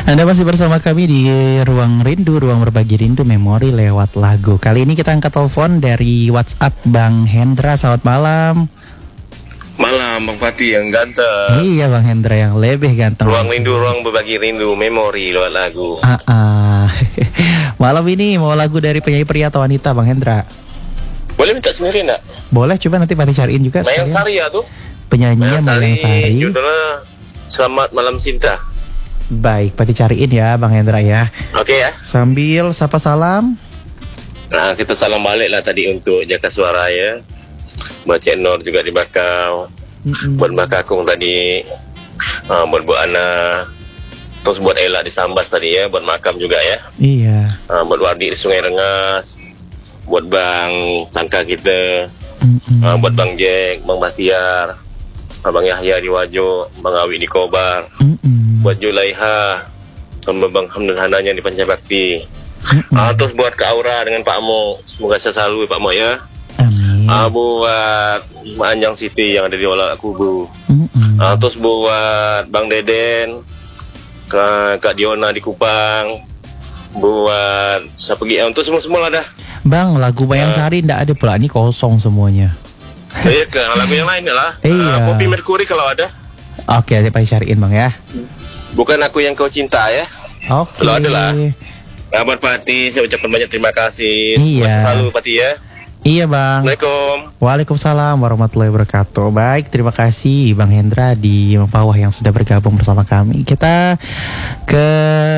Anda masih bersama kami di Ruang Rindu, Ruang Berbagi Rindu Memori lewat lagu. Kali ini kita angkat telepon dari WhatsApp Bang Hendra. Selamat malam. Malam Bang Fatih yang ganteng. Iya Bang Hendra yang lebih ganteng. Ruang Rindu, Ruang Berbagi Rindu Memori lewat lagu. Malam ini mau lagu dari penyanyi pria atau wanita Bang Hendra? Boleh minta sendiri enggak? Boleh, coba nanti Pak cariin juga. Mayang Sari ya tuh. Penyanyinya Mayang Sari. Judulnya Selamat Malam Cinta. Baik, Pak cariin ya Bang Hendra ya. Oke ya. Sambil sapa salam. Nah, kita salam balik lah tadi untuk Jaka Suara ya. Buat Cik Nur juga di Bakau. Buat Mbak Kakung tadi. Buat Bu Ana. Terus buat Ella di Sambas tadi ya. Buat Makam juga ya. Iya. Buat Wardi di Sungai Rengas. Buat Bang Sangka kita. Buat Bang Jack, Bang Bahtiar, Bang Yahya di Wajo, Bang Awi di Kobar. Buat Julaiha, sama Bang Hamdan Hananya di Pancabakti. Terus buat Kak Aura dengan Pak Mo, semoga sehat selalu Pak Mo ya. Amin. Buat Mak Anjang Siti yang ada di Walak Kubu. Terus buat Bang Deden, Kak Diona di Kupang. Buat siapa lagi? Untuk semua lah dah. Bang, lagu Mayang Sari ndak ada pula, ini kosong semuanya. Iya kan, lagu yang lain lah. Iya. Poppy Mercury kalau ada. Oke, saya Pak cariin Bang ya. Bukan Aku Yang Kau Cinta ya. Oke. Kalau ada lah. Kabar Pati, saya ucapkan banyak terima kasih. Iya. Selalu Pati ya. Iya Bang. Assalamualaikum. Waalaikumsalam warahmatullahi wabarakatuh. Baik, terima kasih Bang Hendra di Mempawah yang sudah bergabung bersama kami. Kita ke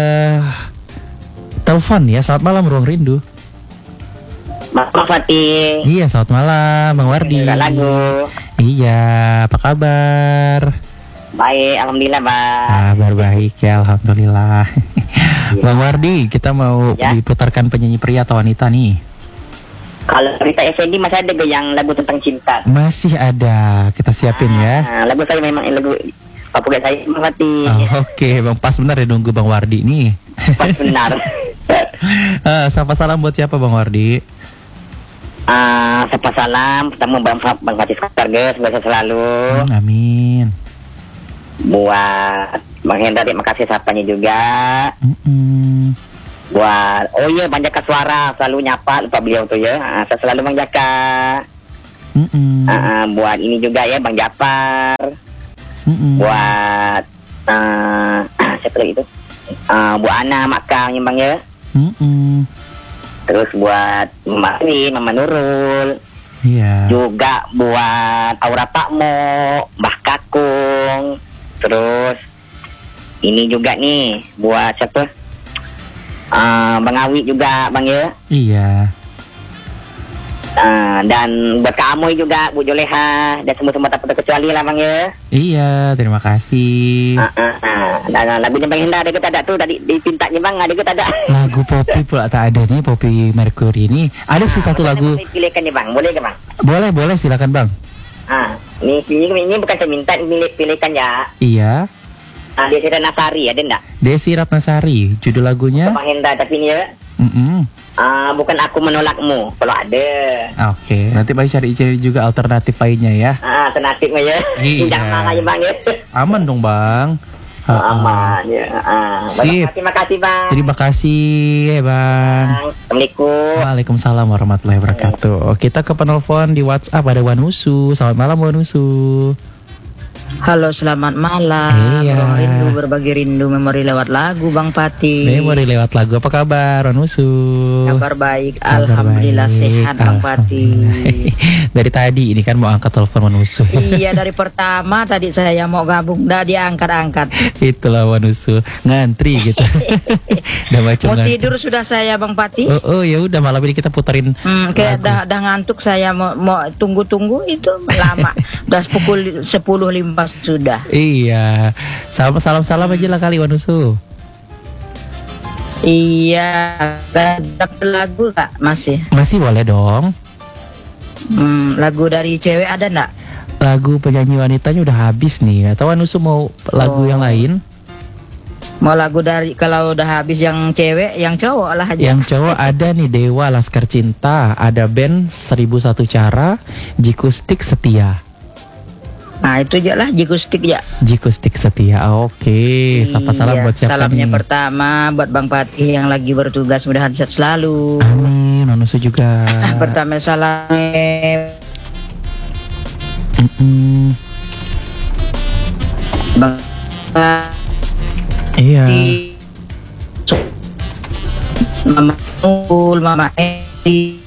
telepon ya. Selamat malam Ruang Rindu. Malam Fatih. Iya, selamat malam Bang Wardi. Lagu. Iya, apa kabar? Baik, alhamdulillah Bang. Kabar baik ya, alhamdulillah. Bang Wardi, kita mau Ya. diputarkan penyanyi pria atau wanita nih? Kalau cerita Effendi masih ada yang lagu tentang cinta. Masih ada, kita siapin ya. Lagu saya memang lagu favorit saya Bang Fatih. Oke, Bang, pas benar ya nunggu Bang Wardi nih. Pas benar. Sapa salam buat siapa Bang Wardi? Sapa salam pertama Bang Fatih Karga, semoga selalu. Amin. Buat Bang Hendra, terima kasih sapanya juga. Buat Bang Jaka Suara, selalu nyapa lupa beliau tuh ya. Saya selalu Bang Jaka. Buat ini juga ya Bang Japar. Buat siapa lagi itu? Bu Ana Makam ya Bang ya. Terus buat Mama Nurul. Iya. Juga buat Aura Pakmo, Mbah Kakung. Terus ini juga nih buat siapa? Bang Awi juga Bang ya. Iya. Dan buat Kak Amoy juga, Bu Joleha, dan semua tak terkecuali lah Bang ya. Iya, terima kasih. Dan lagunya Bang Hendra ada kita ada tuh tadi dipintanya Bang, ada kita ada. Lagu Poppy pula tak ada nih, Poppy Mercury ini. Ada sih satu lagu. Boleh pilihkan nih Bang, boleh ke Bang? Boleh, silakan Bang. Ini bukan saya minta, pilihkan ya. Iya. Desi Ratnasari ada enggak? Desi Ratnasari, judul lagunya. Bang Hendra tapi ini ya. Bukan Aku Menolakmu, kalau ada. Oke, nanti Pak cari juga alternatif lainnya ya. Alternatifnya ya. Iya. Jangan aja Bang ya. Aman dong Bang. Aman ya. Sip. Terima kasih Bang. Terima kasih ya Bang. Assalamualaikum. Waalaikumsalam warahmatullahi wabarakatuh. Kita ke penelpon di WhatsApp ada Wanusu. Selamat malam Wanusu. Halo, selamat malam. Iya. Ruang Rindu Berbagi Rindu Memori lewat lagu Bang Pati. Memori lewat lagu, apa kabar Wanusu? Kabar baik, alhamdulillah sehat Bang Pati. Dari tadi ini kan mau angkat telepon Wanusu. Iya, dari pertama tadi saya mau gabung, dah diangkat-angkat. Itulah Wanusu, ngantri gitu. Udah macam Mau tidur sudah saya Bang Pati. Oh ya udah, malam ini kita putarin. Kayak dah ngantuk saya, mau tunggu itu lama. Udah pukul 10.05 sudah. Iya. Salam aja lah kali Wanusu. Iya, dapat lagu Kak masih? Masih boleh dong. Lagu dari cewek ada enggak? Lagu penyanyi wanitanya udah habis nih. Atau Wanusu mau lagu yang lain? Mau lagu dari, kalau udah habis yang cewek, yang cowok lah aja. Yang cowok ada nih Dewa Laskar Cinta, ada band 1001 Cara, Jikustik Setia. Nah itu aja lah Jikustik ya. Jikustik setia. Oke, sapa salam buat siapa salamnya nih? pertama buat Bang Patih yang lagi bertugas, mudahan sehat selalu. Amin, Nonusu juga. Pertama salamnya Bang Iya. Mama Nul, Mama Edi,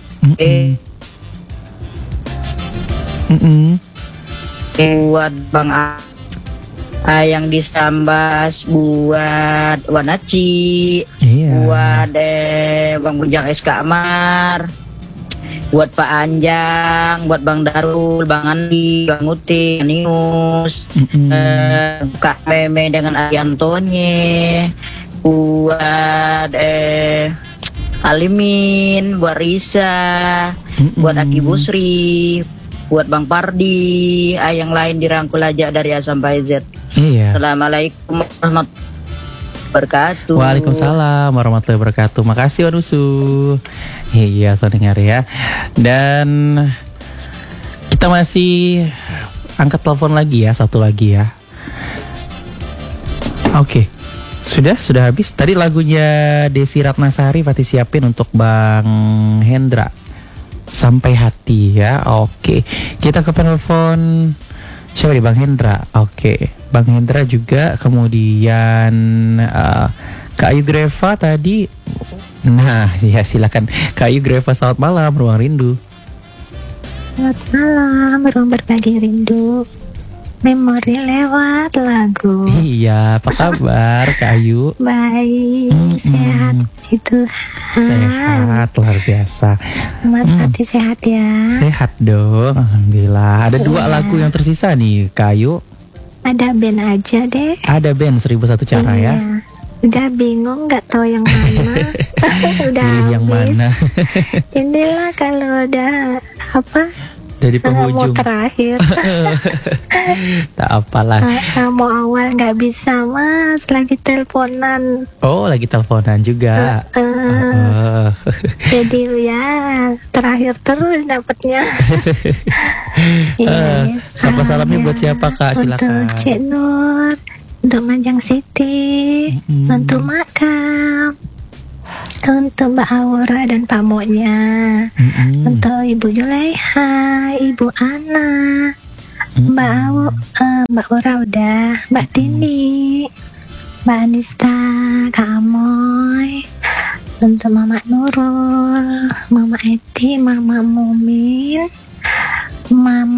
buat Bang Ayang di Sambas, buat Wanaci, Iya. buat Bang Bujang SK Amar, buat Pak Anjang, buat Bang Darul, Bang Andi, Bang Uti, Nius, Kak Meme dengan Ariantonye, buat Alimin, buat Risa, buat Aki Busri, buat Bang Pardi, yang lain dirangkul aja dari A sampai Z. Iya. Assalamualaikum warahmatullahi wabarakatuh. Waalaikumsalam warahmatullahi wabarakatuh. Makasih Wanusu. Iya, dengar ya. Dan kita masih angkat telepon lagi ya, satu lagi ya. Oke. Sudah habis. Tadi lagunya Desi Ratnasari Fatih siapin untuk Bang Hendra. Sampai hati ya. Oke. Kita ke penelpon siapa nih, Bang Hendra. Oke. Bang Hendra juga, kemudian Kak Ayu Greva tadi. Nah, ya silakan Kak Ayu Greva, selamat malam Ruang Rindu. Selamat malam, Ruang Berbagi Rindu. Memori lewat lagu. Iya, apa kabar Kak Ayu? Baik, sehat puji Tuhan. Sehat, luar biasa. Mas Fatih sehat ya? Sehat dong, alhamdulillah. Ada dua lagu yang tersisa nih Kak Ayu. Ada band aja deh. Ada band 1001 cara ya. Udah bingung nggak tahu yang mana. Udah pilih yang habis. mana. Inilah kalau udah apa? Dari Mau penghujung. terakhir. Tak apalah. Mau awal nggak bisa Mas, lagi teleponan. Oh, lagi teleponan juga. Jadi ya terakhir terus dapatnya. Sapa salamnya buat siapa Kak? Silakan. Untuk Cik Nur, untuk Manjang Siti, untuk Makam, untuk Mbak Aura dan Pak Moknya, untuk Ibu Julaiha, Ibu Ana, Mbak Aura udah, Mbak Tini, Mbak Anista, Kak Amoy, untuk Mama Nurul, Mama Eti, Mama Mumin, Mama